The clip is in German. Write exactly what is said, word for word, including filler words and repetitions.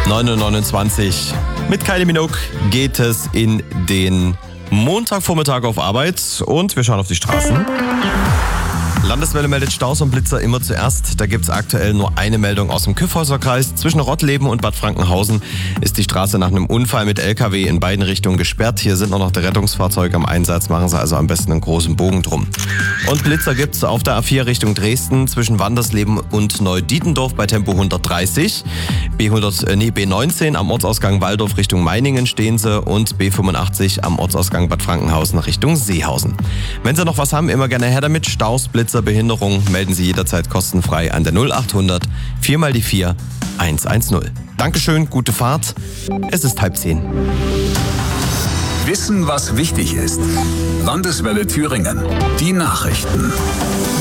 neun Uhr neunundzwanzig. Mit Kylie Minogue geht es in den Montagvormittag auf Arbeit und wir schauen auf die Straßen. Landeswelle meldet Staus und Blitzer immer zuerst. Da gibt es aktuell nur eine Meldung aus dem Kyffhäuserkreis. Zwischen Rottleben und Bad Frankenhausen ist die Straße nach einem Unfall mit L K W in beiden Richtungen gesperrt. Hier sind nur noch die Rettungsfahrzeuge am Einsatz. Machen Sie also am besten einen großen Bogen drum. Und Blitzer gibt es auf der A vier Richtung Dresden zwischen Wandersleben und Neudietendorf bei Tempo hundertdreißig. B hundert, äh, nee, B neunzehn am Ortsausgang Waldorf Richtung Meiningen stehen sie und B fünfundachtzig am Ortsausgang Bad Frankenhausen Richtung Seehausen. Wenn Sie noch was haben, immer gerne her damit. Staus, Blitzer, Behinderung, melden Sie jederzeit kostenfrei an der null achthundert vier mal die vier eins eins null. Dankeschön, gute Fahrt. Es ist halb zehn. Wissen, was wichtig ist. Landeswelle Thüringen. Die Nachrichten.